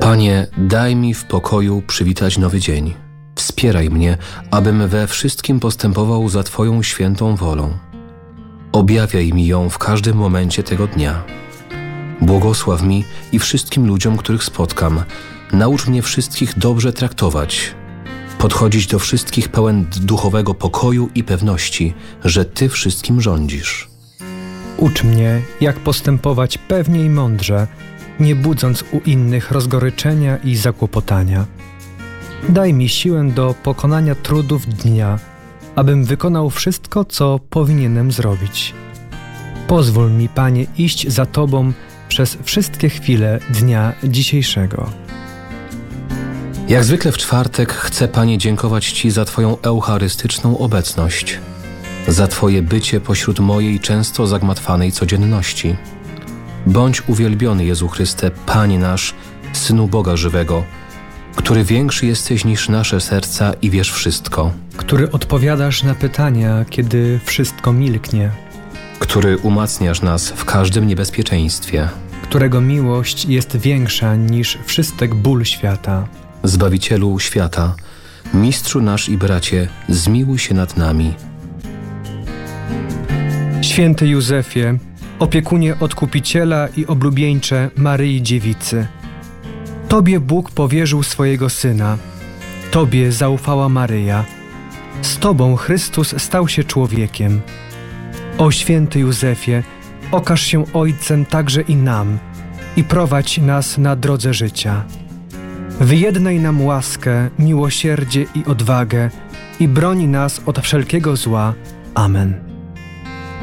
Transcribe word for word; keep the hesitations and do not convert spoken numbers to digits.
Panie, daj mi w pokoju przywitać nowy dzień. Wspieraj mnie, abym we wszystkim postępował za Twoją świętą wolą. Objawiaj mi ją w każdym momencie tego dnia. Błogosław mi i wszystkim ludziom, których spotkam. Naucz mnie wszystkich dobrze traktować, podchodzić do wszystkich pełen duchowego pokoju i pewności, że Ty wszystkim rządzisz. Ucz mnie, jak postępować pewnie i mądrze, nie budząc u innych rozgoryczenia i zakłopotania. Daj mi siłę do pokonania trudów dnia, abym wykonał wszystko, co powinienem zrobić. Pozwól mi, Panie, iść za Tobą przez wszystkie chwile dnia dzisiejszego. Jak zwykle w czwartek chcę, Panie, dziękować Ci za Twoją eucharystyczną obecność, za Twoje bycie pośród mojej często zagmatwanej codzienności. Bądź uwielbiony, Jezu Chryste, Panie nasz, Synu Boga żywego, który większy jesteś niż nasze serca i wiesz wszystko. Który odpowiadasz na pytania, kiedy wszystko milknie. Który umacniasz nas w każdym niebezpieczeństwie. Którego miłość jest większa niż wszystek ból świata. Zbawicielu świata, Mistrzu nasz i bracie, zmiłuj się nad nami. Święty Józefie, opiekunie Odkupiciela i oblubieńcze Maryi Dziewicy, Tobie Bóg powierzył swojego Syna, Tobie zaufała Maryja, z Tobą Chrystus stał się człowiekiem. O święty Józefie, okaż się Ojcem także i nam i prowadź nas na drodze życia. Wyjednaj nam łaskę, miłosierdzie i odwagę i broń nas od wszelkiego zła. Amen.